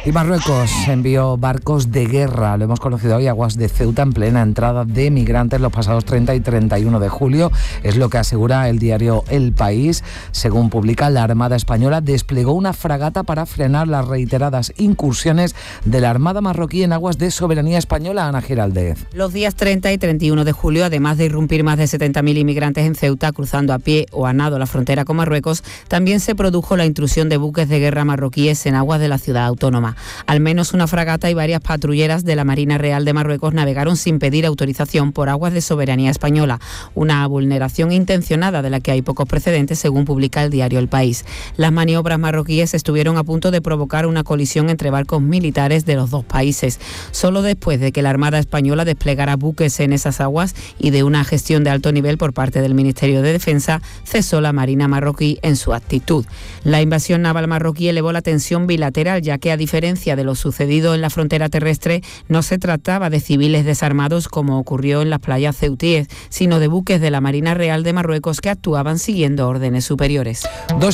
Y Marruecos envió barcos de guerra, lo hemos conocido hoy, aguas de Ceuta, en plena entrada de migrantes los pasados 30 y 31 de julio. Es lo que asegura el diario El País. Según publica, la Armada Española desplegó una fragata para frenar las reiteradas incursiones de la Armada marroquí en aguas de soberanía española. Ana Giraldez. Los días 30 y 31 de julio, además de irrumpir más de 70.000 inmigrantes en Ceuta, cruzando a pie o a nado la frontera con Marruecos, también se produjo la intrusión de buques de guerra marroquíes en aguas de la ciudad autónoma. Al menos una fragata y varias patrulleras de la Marina Real de Marruecos navegaron sin pedir autorización por aguas de soberanía española, una vulneración intencionada de la que hay pocos precedentes, según publica el diario El País. Las maniobras marroquíes estuvieron a punto de provocar una colisión entre barcos militares de los dos países. Solo después de que la Armada Española desplegara buques en esas aguas y de una gestión de alto nivel por parte del Ministerio de Defensa, cesó la Marina marroquí en su actitud. La invasión naval marroquí elevó la tensión bilateral, ya que, a diferencia de lo sucedido en la frontera terrestre, no se trataba de civiles desarmados como ocurrió en las playas ceutíes, sino de buques de la Marina Real de Marruecos que actuaban siguiendo órdenes superiores.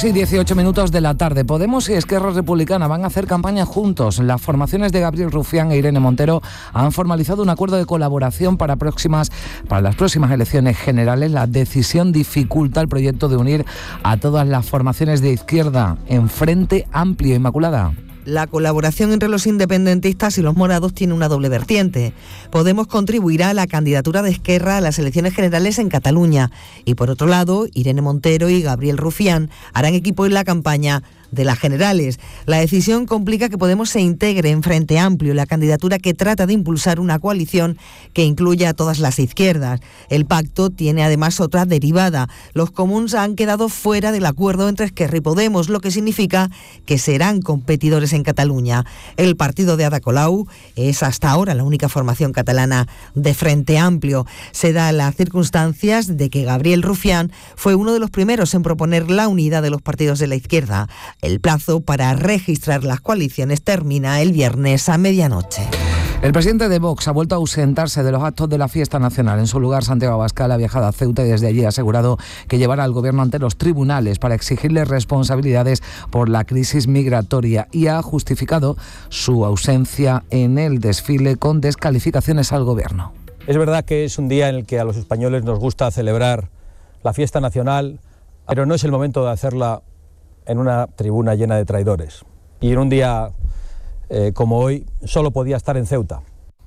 2:18 de la tarde. Podemos y Esquerra Republicana van a hacer campaña juntos. Las formaciones de Gabriel Rufián e Irene Montero han formalizado un acuerdo de colaboración para las próximas elecciones generales. La decisión dificulta el proyecto de unir a todas las formaciones de izquierda en Frente Amplio. Inmaculada. La colaboración entre los independentistas y los morados tiene una doble vertiente. Podemos contribuirá a la candidatura de Esquerra a las elecciones generales en Cataluña y, por otro lado, Irene Montero y Gabriel Rufián harán equipo en la campaña de las generales. La decisión complica que Podemos se integre en Frente Amplio, la candidatura que trata de impulsar una coalición que incluya a todas las izquierdas. El pacto tiene además otra derivada. Los comuns han quedado fuera del acuerdo entre Esquerra y Podemos, lo que significa que serán competidores en Cataluña. El partido de Ada Colau es hasta ahora la única formación catalana de Frente Amplio. Se da las circunstancias de que Gabriel Rufián fue uno de los primeros en proponer la unidad de los partidos de la izquierda. El plazo para registrar las coaliciones termina el viernes a medianoche. El presidente de Vox ha vuelto a ausentarse de los actos de la fiesta nacional. En su lugar, Santiago Abascal ha viajado a Ceuta y desde allí ha asegurado que llevará al gobierno ante los tribunales para exigirle responsabilidades por la crisis migratoria y ha justificado su ausencia en el desfile con descalificaciones al gobierno. Es verdad que es un día en el que a los españoles nos gusta celebrar la fiesta nacional, pero no es el momento de hacerla en una tribuna llena de traidores. Y en un día como hoy, solo podía estar en Ceuta.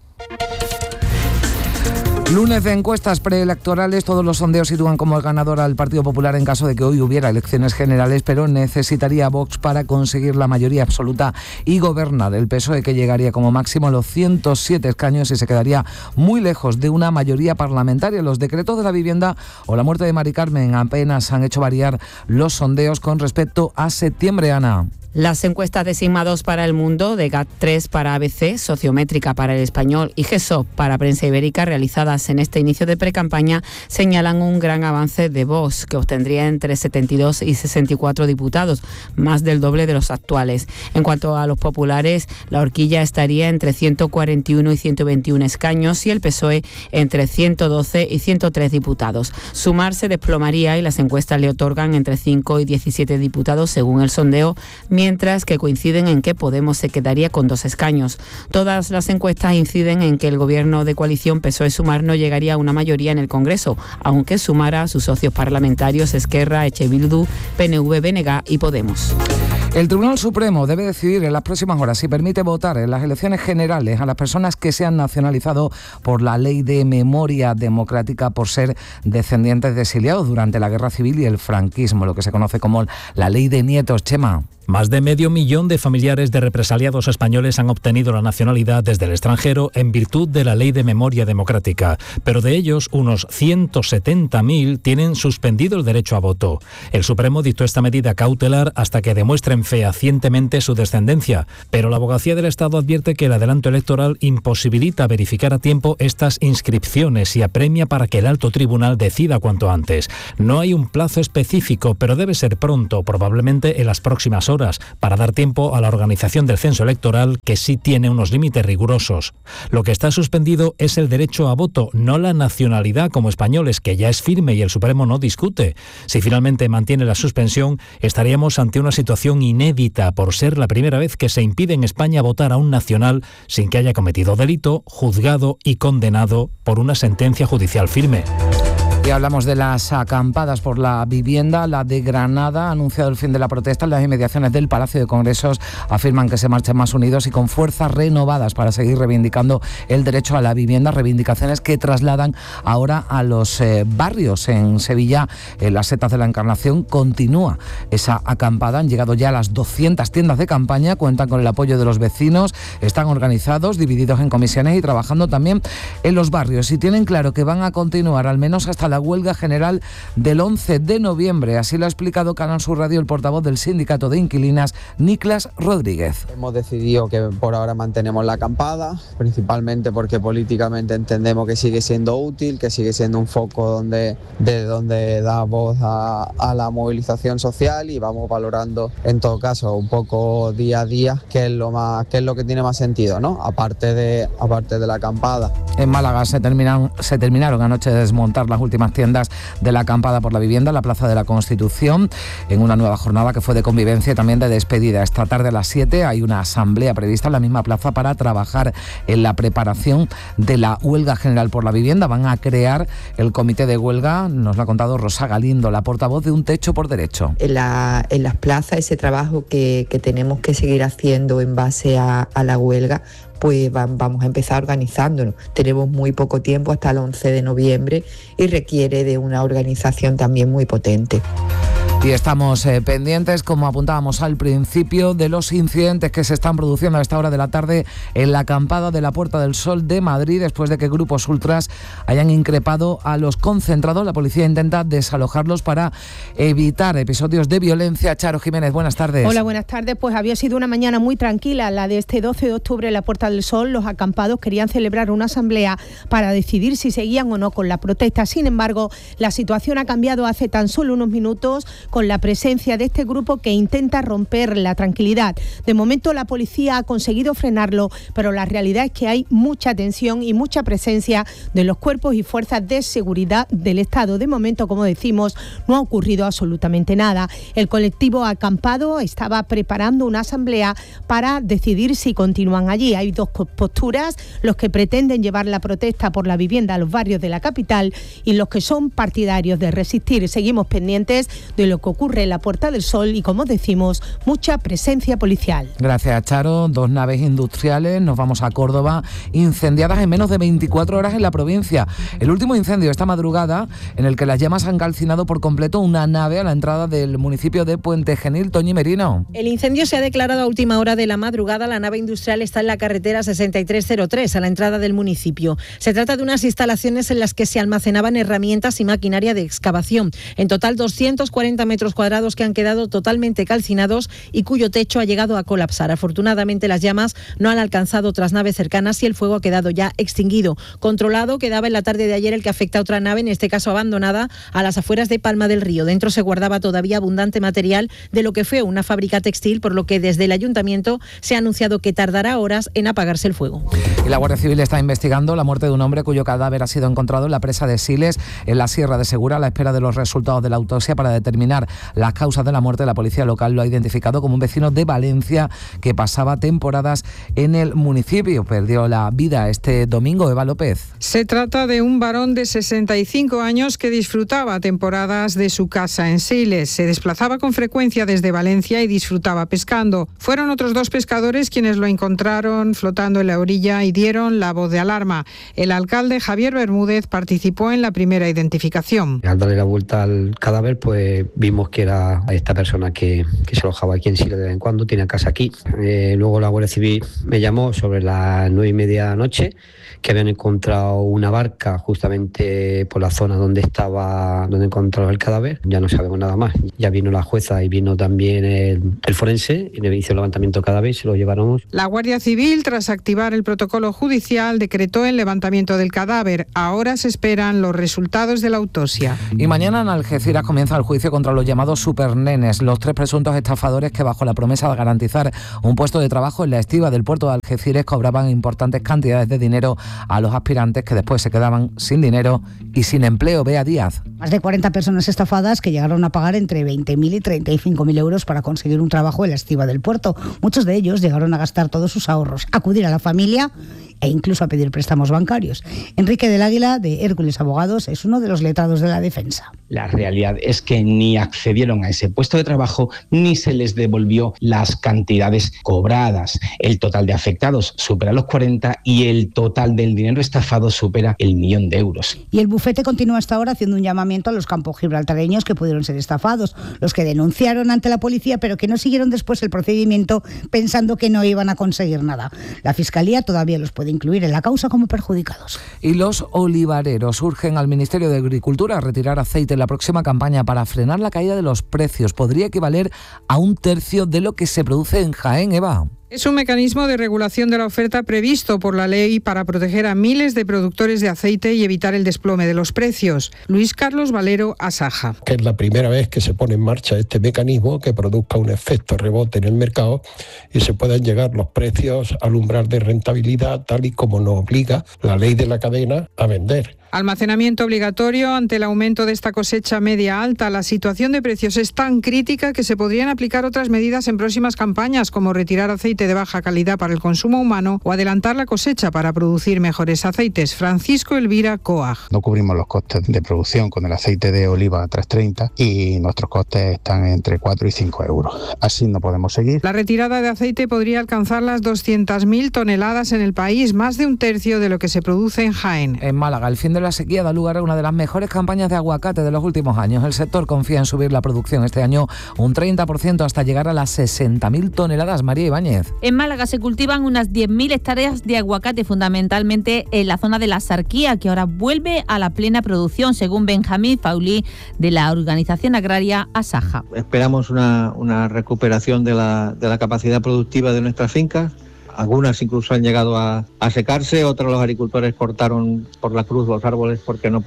Lunes de encuestas preelectorales, todos los sondeos sitúan como el ganador al Partido Popular en caso de que hoy hubiera elecciones generales, pero necesitaría Vox para conseguir la mayoría absoluta y gobernar. El PSOE, que llegaría como máximo a los 107 escaños y se quedaría muy lejos de una mayoría parlamentaria. Los decretos de la vivienda o la muerte de Mari Carmen apenas han hecho variar los sondeos con respecto a septiembre. Ana. Las encuestas de Sigma 2 para El Mundo, de GAT3 para ABC, Sociométrica para El Español y GESOP para Prensa Ibérica, realizadas en este inicio de precampaña, señalan un gran avance de Vox, que obtendría entre 72 y 64 diputados, más del doble de los actuales. En cuanto a los populares, la horquilla estaría entre 141 y 121 escaños y el PSOE entre 112 y 103 diputados. Sumar se desplomaría y las encuestas le otorgan entre 5 y 17 diputados según el sondeo, mientras que coinciden en que Podemos se quedaría con 2 escaños. Todas las encuestas inciden en que el gobierno de coalición PSOE-Sumar no llegaría a una mayoría en el Congreso, aunque sumara a sus socios parlamentarios Esquerra, Eche Bildu, PNV, BNG y Podemos. El Tribunal Supremo debe decidir en las próximas horas si permite votar en las elecciones generales a las personas que se han nacionalizado por la Ley de Memoria Democrática por ser descendientes de exiliados durante la Guerra Civil y el franquismo, lo que se conoce como la Ley de Nietos. Chema. Más de 500.000 de familiares de represaliados españoles han obtenido la nacionalidad desde el extranjero en virtud de la Ley de Memoria Democrática, pero de ellos unos 170.000 tienen suspendido el derecho a voto. El Supremo dictó esta medida cautelar hasta que demuestren fehacientemente su descendencia, pero la Abogacía del Estado advierte que el adelanto electoral imposibilita verificar a tiempo estas inscripciones y apremia para que el alto tribunal decida cuanto antes. No hay un plazo específico, pero debe ser pronto, probablemente en las próximas horas, para dar tiempo a la organización del censo electoral, que sí tiene unos límites rigurosos. Lo que está suspendido es el derecho a voto, no la nacionalidad como españoles, que ya es firme y el Supremo no discute. Si finalmente mantiene la suspensión, estaríamos ante una situación inédita por ser la primera vez que se impide en España votar a un nacional sin que haya cometido delito, juzgado y condenado por una sentencia judicial firme. Y hablamos de las acampadas por la vivienda. La de Granada ha anunciado el fin de la protesta en las inmediaciones del Palacio de Congresos. Afirman que se marchan más unidos y con fuerzas renovadas para seguir reivindicando el derecho a la vivienda, reivindicaciones que trasladan ahora a los barrios. En Sevilla, en las Setas de la Encarnación, continúa esa acampada. Han llegado ya a las 200 tiendas de campaña, cuentan con el apoyo de los vecinos, están organizados, divididos en comisiones y trabajando también en los barrios. Y tienen claro que van a continuar al menos hasta la huelga general del 11 de noviembre. Así lo ha explicado Canal Sur Radio el portavoz del Sindicato de Inquilinas, Niklas Rodríguez. Hemos decidido que por ahora mantenemos la acampada, principalmente porque políticamente entendemos que sigue siendo útil, que sigue siendo un foco de donde da voz a la movilización social, y vamos valorando en todo caso un poco día a día qué es lo que tiene más sentido, ¿no? Aparte de la acampada. En Málaga se terminaron anoche de desmontar las últimas tiendas de la acampada por la vivienda en la Plaza de la Constitución, en una nueva jornada que fue de convivencia y también de despedida. Esta tarde a las 7 hay una asamblea prevista en la misma plaza para trabajar en la preparación de la huelga general por la vivienda. Van a crear el comité de huelga, nos lo ha contado Rosa Galindo, la portavoz de Un Techo por Derecho. En las plazas, ese trabajo que tenemos que seguir haciendo en base a la huelga, pues vamos a empezar organizándonos. Tenemos muy poco tiempo hasta el 11 de noviembre y requiere de una organización también muy potente. Y estamos pendientes, como apuntábamos al principio, de los incidentes que se están produciendo a esta hora de la tarde en la acampada de la Puerta del Sol de Madrid, después de que grupos ultras hayan increpado a los concentrados. La policía intenta desalojarlos para evitar episodios de violencia. Charo Jiménez, buenas tardes. Hola, buenas tardes. Pues había sido una mañana muy tranquila, la de este 12 de octubre en la Puerta del Sol. Los acampados querían celebrar una asamblea para decidir si seguían o no con la protesta. Sin embargo, la situación ha cambiado hace tan solo unos minutos, con la presencia de este grupo que intenta romper la tranquilidad. De momento la policía ha conseguido frenarlo, pero la realidad es que hay mucha tensión y mucha presencia de los cuerpos y fuerzas de seguridad del Estado. De momento, como decimos, no ha ocurrido absolutamente nada. El colectivo acampado estaba preparando una asamblea para decidir si continúan allí. Hay dos posturas: los que pretenden llevar la protesta por la vivienda a los barrios de la capital y los que son partidarios de resistir. Seguimos pendientes de lo que ocurre en la Puerta del Sol y, como decimos, mucha presencia policial. Gracias, Charo. 2 naves industriales, nos vamos a Córdoba, incendiadas en menos de 24 horas en la provincia. El último incendio esta madrugada, en el que las llamas han calcinado por completo una nave a la entrada del municipio de Puente Genil. Toñi Merino. El incendio se ha declarado a última hora de la madrugada. La nave industrial está en la carretera 6303, a la entrada del municipio. Se trata de unas instalaciones en las que se almacenaban herramientas y maquinaria de excavación. En total, 240 metros cuadrados que han quedado totalmente calcinados y cuyo techo ha llegado a colapsar. Afortunadamente, las llamas no han alcanzado otras naves cercanas y el fuego ha quedado ya extinguido. Controlado quedaba en la tarde de ayer el que afecta a otra nave, en este caso abandonada, a las afueras de Palma del Río. Dentro se guardaba todavía abundante material de lo que fue una fábrica textil, por lo que desde el ayuntamiento se ha anunciado que tardará horas en apagarse el fuego. Y la Guardia Civil está investigando la muerte de un hombre cuyo cadáver ha sido encontrado en la presa de Siles, en la Sierra de Segura, a la espera de los resultados de la autopsia para determinar las causas de la muerte. La policía local lo ha identificado como un vecino de Valencia que pasaba temporadas en el municipio. Perdió la vida este domingo. Eva López. Se trata de un varón de 65 años que disfrutaba temporadas de su casa en Siles. Se desplazaba con frecuencia desde Valencia y disfrutaba pescando. Fueron otros 2 pescadores quienes lo encontraron flotando en la orilla y dieron la voz de alarma. El alcalde Javier Bermúdez participó en la primera identificación. Al darle la vuelta al cadáver, pues vimos que era esta persona que se alojaba aquí en Siles de vez en cuando, tiene casa aquí. Luego la Guardia Civil me llamó sobre las 9:30 de la noche, que habían encontrado una barca justamente por la zona donde encontraron el cadáver. Ya no sabemos nada más. Ya vino la jueza y vino también el forense, y le hizo el levantamiento del cadáver y se lo llevaron. La Guardia Civil, tras activar el protocolo judicial, decretó el levantamiento del cadáver. Ahora se esperan los resultados de la autopsia. Y mañana en Algeciras comienza el juicio contra contra los llamados supernenes, los 3 presuntos estafadores que bajo la promesa de garantizar un puesto de trabajo en la estiba del puerto de Algeciras cobraban importantes cantidades de dinero a los aspirantes que después se quedaban sin dinero y sin empleo. Bea Díaz. Más de 40 personas estafadas que llegaron a pagar entre 20.000 y 35.000 euros para conseguir un trabajo en la estiba del puerto. Muchos de ellos llegaron a gastar todos sus ahorros, acudir a la familia e incluso a pedir préstamos bancarios. Enrique del Águila, de Hércules Abogados, es uno de los letrados de la defensa. La realidad es que ni accedieron a ese puesto de trabajo ni se les devolvió las cantidades cobradas. El total de afectados supera los 40 y el total del dinero estafado supera el 1.000.000 de euros. Y el bufete continúa hasta ahora haciendo un llamamiento a los campos gibraltareños que pudieron ser estafados, los que denunciaron ante la policía pero que no siguieron después el procedimiento pensando que no iban a conseguir nada. La Fiscalía todavía los puede incluir en la causa como perjudicados. Y los olivareros urgen al Ministerio de Agricultura a retirar aceite en la próxima campaña para frenar la caída de los precios. Podría equivaler a 1/3 de lo que se produce en Jaén, Eva. Es un mecanismo de regulación de la oferta previsto por la ley para proteger a miles de productores de aceite y evitar el desplome de los precios. Luis Carlos Valero, Asaja. Que es la primera vez que se pone en marcha este mecanismo que produzca un efecto rebote en el mercado y se puedan llegar los precios al umbral de rentabilidad tal y como nos obliga la ley de la cadena a vender. Almacenamiento obligatorio ante el aumento de esta cosecha media alta. La situación de precios es tan crítica que se podrían aplicar otras medidas en próximas campañas, como retirar aceite de baja calidad para el consumo humano o adelantar la cosecha para producir mejores aceites. Francisco Elvira Coag. No cubrimos los costes de producción con el aceite de oliva a 3,30 y nuestros costes están entre 4 y 5 euros. Así no podemos seguir. La retirada de aceite podría alcanzar las 200.000 toneladas en el país, más de 1/3 de lo que se produce en Jaén. En Málaga, el fin de la sequía da lugar a una de las mejores campañas de aguacate de los últimos años. El sector confía en subir la producción este año un 30% hasta llegar a las 60.000 toneladas. María Ibáñez. En Málaga se cultivan unas 10.000 hectáreas de aguacate, fundamentalmente en la zona de la Sarquía, que ahora vuelve a la plena producción, según Benjamín Faulí, de la organización agraria Asaja. Esperamos una recuperación de la capacidad productiva de nuestras fincas. Algunas incluso han llegado a secarse, otros los agricultores cortaron por la cruz los árboles porque no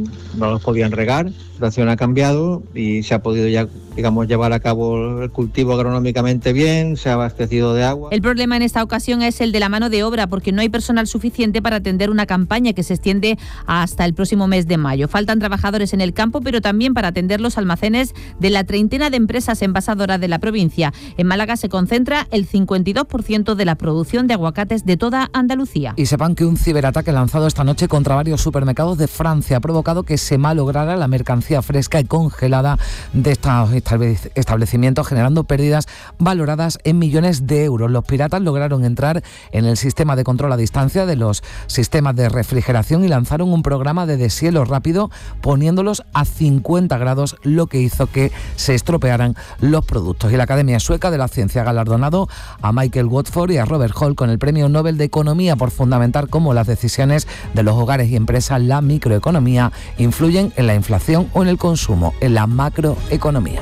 los podían regar. La situación ha cambiado y se ha podido ya, llevar a cabo el cultivo agronómicamente bien, se ha abastecido de agua. El problema en esta ocasión es el de la mano de obra, porque no hay personal suficiente para atender una campaña que se extiende hasta el próximo mes de mayo. Faltan trabajadores en el campo, pero también para atender los almacenes de la treintena de empresas envasadoras de la provincia. En Málaga se concentra el 52% de la producción de aguacates de toda Andalucía. Y sepan que un ciberataque lanzado esta noche contra varios supermercados de Francia ha provocado que se malograra la mercancía fresca y congelada de estos establecimientos, generando pérdidas valoradas en millones de euros. Los piratas lograron entrar en el sistema de control a distancia de los sistemas de refrigeración y lanzaron un programa de deshielo rápido poniéndolos a 50 grados, lo que hizo que se estropearan los productos. Y la Academia Sueca de la Ciencia ha galardonado a Michael Watford y a Robert Hall con el Premio Nobel de Economía por fundamentar cómo las decisiones de los hogares y empresas, la microeconomía, influyen en la inflación o en el consumo, en la macroeconomía.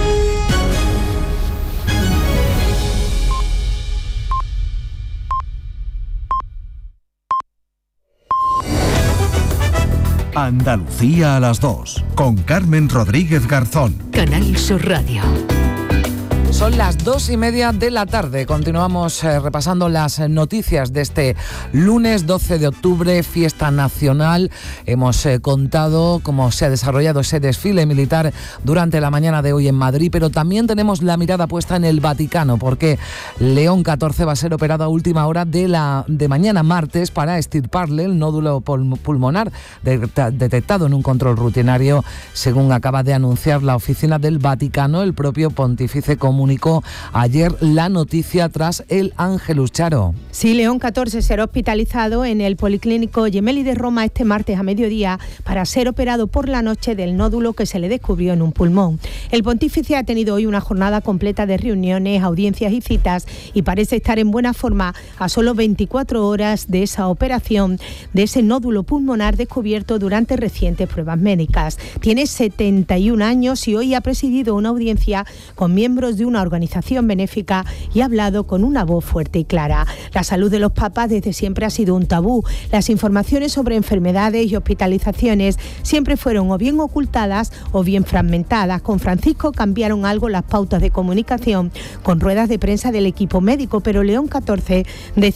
Andalucía a las 2, con Carmen Rodríguez Garzón. Canal Sur Radio. Son las 2:30 de la tarde. Continuamos repasando las noticias de este lunes 12 de octubre, fiesta nacional. Hemos contado cómo se ha desarrollado ese desfile militar durante la mañana de hoy en Madrid, pero también tenemos la mirada puesta en el Vaticano, porque León XIV va a ser operado a última hora de mañana martes para extirparle el nódulo pulmonar detectado en un control rutinario, según acaba de anunciar la oficina del Vaticano. El propio pontífice comunicó ayer la noticia tras el Ángelus. Charo. Sí, León XIV será hospitalizado en el Policlínico Gemelli de Roma este martes a mediodía para ser operado por la noche del nódulo que se le descubrió en un pulmón. El pontífice ha tenido hoy una jornada completa de reuniones, audiencias y citas y parece estar en buena forma a solo 24 horas de esa operación de ese nódulo pulmonar descubierto durante recientes pruebas médicas. Tiene 71 años y hoy ha presidido una audiencia con miembros de una una organización benéfica y ha hablado con una voz fuerte y clara. La salud de los papás desde siempre ha sido un tabú. Las informaciones sobre enfermedades y hospitalizaciones siempre fueron o bien ocultadas o bien fragmentadas. Con Francisco cambiaron algo las pautas de comunicación con ruedas de prensa del equipo médico, pero León XIV decía